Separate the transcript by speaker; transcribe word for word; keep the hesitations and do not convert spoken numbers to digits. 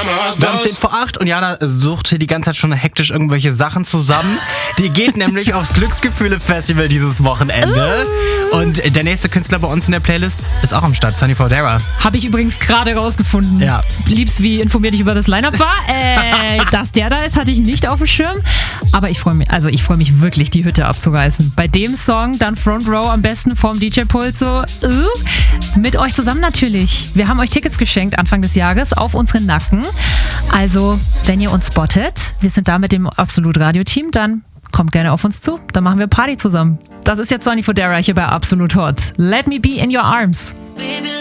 Speaker 1: Wir haben zehn vor acht und Jana sucht hier die ganze Zeit schon hektisch irgendwelche Sachen zusammen. Die geht nämlich aufs Glücksgefühle-Festival dieses Wochenende. Und der nächste Künstler bei uns in der Playlist ist auch am Start, Sunny Fodera.
Speaker 2: Habe ich übrigens gerade rausgefunden.
Speaker 1: Ja.
Speaker 2: Liebs, wie informiert ich über das Line-Up war. Äh, dass der da ist, hatte ich nicht auf dem Schirm. Aber ich freue mich, also ich freue mich wirklich, die Hütte abzureißen. Bei dem Song dann Front Row am besten vorm D J-Pult so. Uh, mit euch zusammen natürlich. Wir haben euch Tickets geschenkt Anfang des Jahres auf unseren Nacken. Also, wenn ihr uns spottet, wir sind da mit dem Absolut Radio-Team, dann kommt gerne auf uns zu. Dann machen wir Party zusammen. Das ist jetzt Sunny Fodera hier bei Absolut Hot. Let me be in your arms.